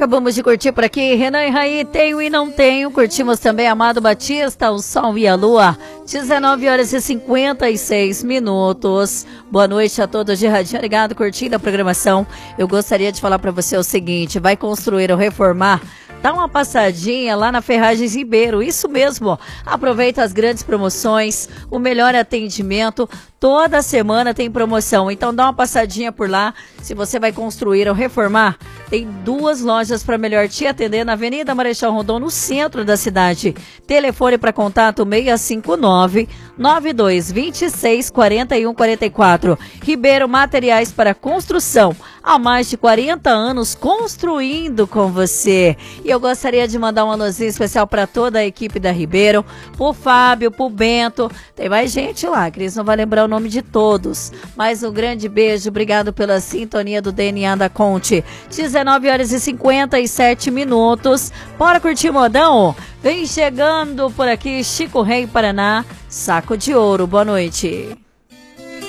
acabamos de curtir por aqui Renan e Raí, Tenho e Não Tenho. Curtimos também Amado Batista, O Sol e a Lua. 19 horas e 56 minutos. Boa noite a todos de radinho ligado, curtindo a programação. Eu gostaria de falar para você o seguinte: vai construir ou reformar? Dá uma passadinha lá na Ferragens Ribeiro, isso mesmo. Aproveita as grandes promoções, o melhor atendimento. Toda semana tem promoção, então dá uma passadinha por lá. Se você vai construir ou reformar, tem 2 lojas para melhor te atender na Avenida Marechal Rondon, no centro da cidade. Telefone para contato 659-9226-4144. Ribeiro Materiais para Construção. Há mais de 40 anos construindo com você. E eu gostaria de mandar um alôzinho especial para toda a equipe da Ribeiro, pro Fábio, pro Bento. Tem mais gente lá, Cris não vai lembrar o nome de todos. Mas um grande beijo, obrigado pela sintonia do DNA da Conte. 19 horas e 57 minutos. Bora curtir modão? Vem chegando por aqui Chico Rei Paraná, Saco de Ouro. Boa noite.